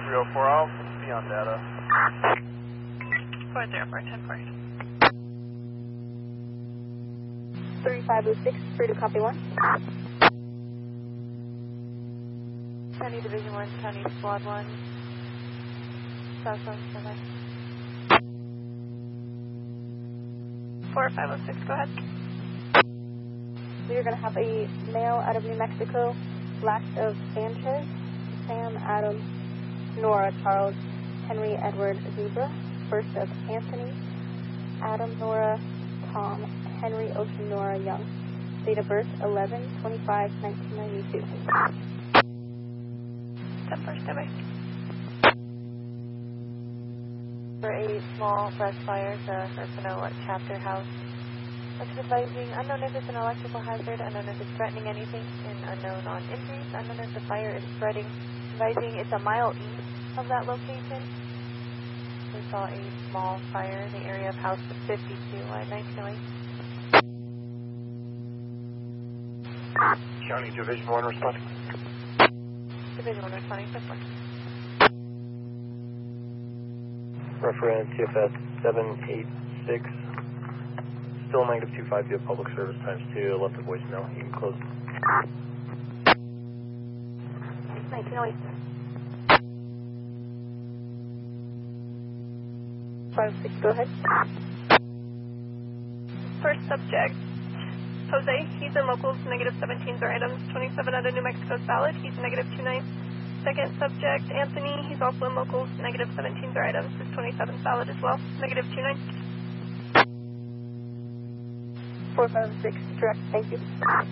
304, I'll be on data. 404, 10-4. 3506, free to copy 1. County Division 1, County Squad 1. Southbound, standby. 4506, go ahead. We are going to have a male out of New Mexico, last of Sanchez, Sam, Adam, Nora, Charles, Henry, Edward, Zebra, first of Anthony, Adam, Nora, Tom, Henry, Ocean, Nora, Young. Date of birth 11/25/1992. 10-4, standby. For a small brush fire, the Urbano Chapter House. It's advising unknown if it's an electrical hazard, unknown if it's threatening anything, and unknown on injuries, unknown if the fire is spreading. Advising it's a mile east of that location. We saw a small fire in the area of House 52 at 1908. County Division 1 responding. Division 1 responding, 10-4. Reference CFS 786. Still -25 via public service times 2. Left the voicemail. You can close. 1908. 56, go ahead. First subject, Jose, he's in locals, -17s are items, 27 out of New Mexico is valid, he's -29. Second subject, Anthony, he's also in locals, -17s are items, his 27 valid as well, -29. 456, direct, thank you.